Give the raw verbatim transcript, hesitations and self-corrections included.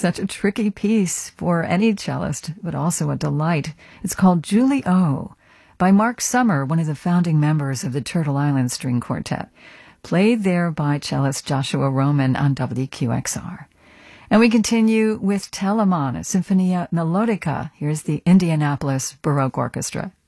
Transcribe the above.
Such a tricky piece for any cellist, but also a delight. It's called Julie O by Mark Summer, one of the founding members of the Turtle Island String Quartet, played there by cellist Joshua Roman on W Q X R. And we continue with Telemann, a Sinfonia Melodica. Here's the Indianapolis Baroque Orchestra.